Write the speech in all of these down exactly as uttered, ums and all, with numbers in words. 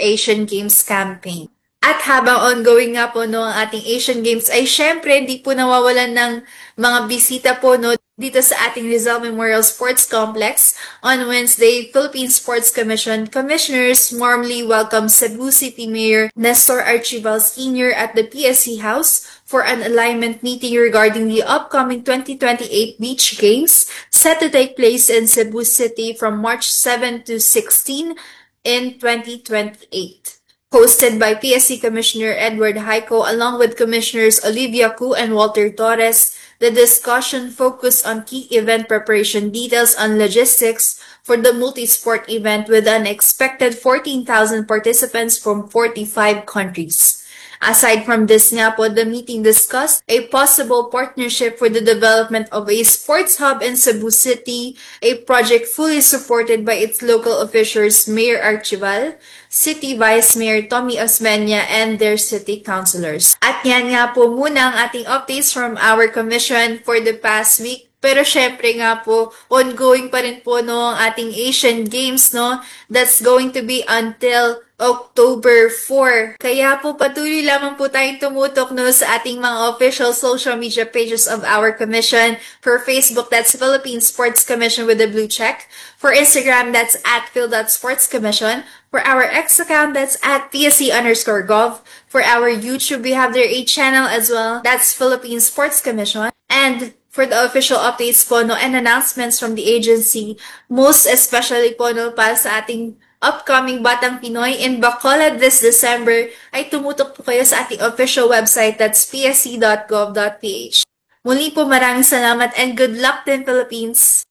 Asian Games campaign. At habang ongoing nga po no, ang ating Asian Games ay syempre hindi po nawawalan ng mga bisita po no, dito sa ating Rizal Memorial Sports Complex. On Wednesday, Philippine Sports Commission Commissioners warmly welcome Cebu City Mayor Nestor Archibald Senior at the P S C House for an alignment meeting regarding the upcoming twenty twenty-eight Beach Games set to take place in Cebu City from March seventh to sixteenth in twenty twenty-eight. Hosted by P S C Commissioner Edward Haico along with Commissioners Olivia Cu and Walter Torres, the discussion focused on key event preparation details and logistics for the multi-sport event with an expected fourteen thousand participants from forty-five countries. Aside from this nga po, the meeting discussed a possible partnership for the development of a sports hub in Cebu City, a project fully supported by its local officials Mayor Archival, City Vice Mayor Tommy Osmeña, and their city councilors. At yan nga po muna ang ating updates from our commission for the past week. Pero syempre nga po, ongoing pa rin po no, ang ating Asian Games, no? That's going to be until October fourth. Kaya po patuloy lamang po tayong tumutok no, sa ating mga official social media pages of our commission. For Facebook, that's Philippine Sports Commission with a blue check. For Instagram, that's at phil.sportscommission. For our X account, that's at PSC underscore gov. For our YouTube, we have their A channel as well. That's Philippine Sports Commission. And for the official updates po no, and announcements from the agency, most especially po no, para sa ating upcoming Batang Pinoy in Bacolod this December, ay tumutok po kayo sa ating official website, that's p s c dot gov dot p h. Muli po maraming salamat and good luck din, Philippines!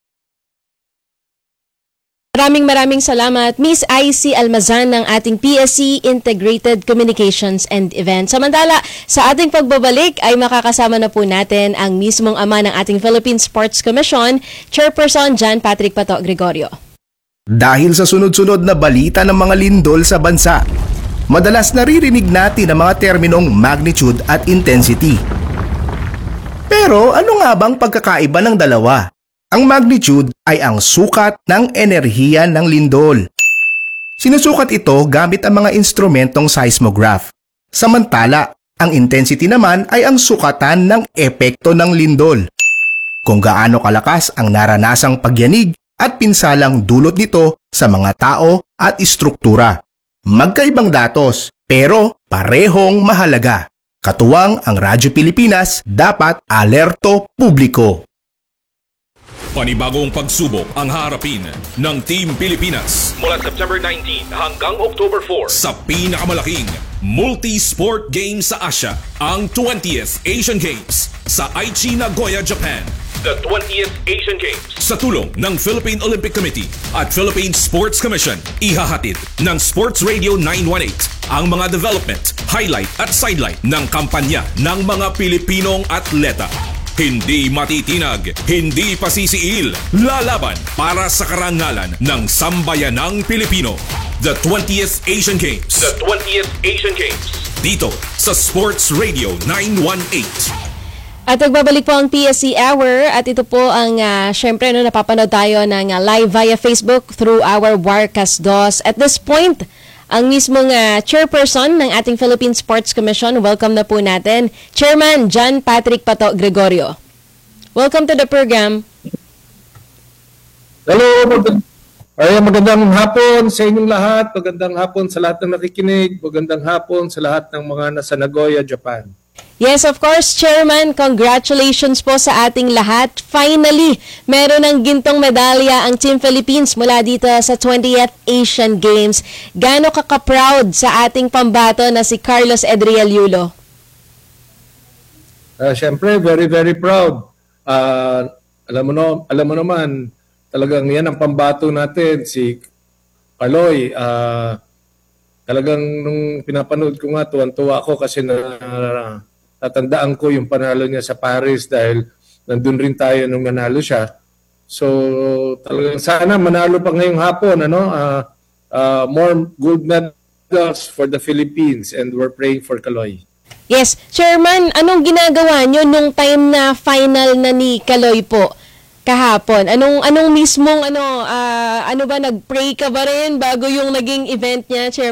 Maraming maraming salamat, Miss I C Almazan ng ating P S C Integrated Communications and Events. Samantala, sa ating pagbabalik ay makakasama na po natin ang mismong ama ng ating Philippine Sports Commission, Chairperson John Patrick Pato Gregorio. Dahil sa sunod-sunod na balita ng mga lindol sa bansa, madalas naririnig natin ang mga terminong magnitude at intensity. Pero ano nga bang pagkakaiba ng dalawa? Ang magnitude ay ang sukat ng enerhiya ng lindol. Sinusukat ito gamit ang mga instrumentong seismograph. Samantala, ang intensity naman ay ang sukatan ng epekto ng lindol. Kung gaano kalakas ang naranasang pagyanig at pinsalang dulot nito sa mga tao at istruktura. Magkaibang datos, pero parehong mahalaga. Katuwang ang Radyo Pilipinas, dapat alerto publiko. Panibagong pagsubok ang harapin ng Team Pilipinas mula September nineteenth hanggang October fourth sa pinakamalaking multi-sport games sa Asia, ang twentieth Asian Games sa Aichi, Nagoya, Japan. The twentieth Asian Games sa tulong ng Philippine Olympic Committee at Philippine Sports Commission, ihahatid ng Sports Radio nine eighteen ang mga development, highlight at sidelight ng kampanya ng mga Pilipinong atleta. Hindi matitinag, hindi pasisiil, lalaban para sa karangalan ng sambayanang Pilipino. The twentieth Asian Games. The twentieth Asian Games. Dito sa Sports Radio nine eighteen. At nagbabalik po ang P S C Hour at ito po ang uh, syempre no, napapanood tayo ng uh, live via Facebook through our Warcast DOS. At this point, ang mismong uh, chairperson ng ating Philippine Sports Commission, welcome na po natin, Chairman John Patrick Pato Gregorio. Welcome to the program. Hello, magand- ay, magandang hapon sa inyong lahat, magandang hapon sa lahat ng nakikinig, magandang hapon sa lahat ng mga nasa Nagoya, Japan. Yes, of course, Chairman. Congratulations po sa ating lahat. Finally, meron ng gintong medalya ang Team Philippines mula dito sa twentieth Asian Games. Gaano ka ka-proud sa ating pambato na si Carlos Edriel Yulo? Uh, Siyempre, very, very proud. Uh, alam mo no, alam mo naman, talagang yan ang pambato natin, si Kaloy. Uh, talagang nung pinapanood ko nga, tuwan-tuwa ako kasi na uh, tatandaan ko yung panalo niya sa Paris dahil nandun rin tayo nung nanalo siya. So talagang sana manalo pa ngayong hapon, ano? Uh, uh, more gold medals for the Philippines and we're praying for Kaloy. Yes, Chairman, anong ginagawa nyo nung time na final na ni Kaloy po kahapon? Anong anong mismong ano uh, ano ba, nag-pray ka ba rin bago yung naging event niya, Chairman?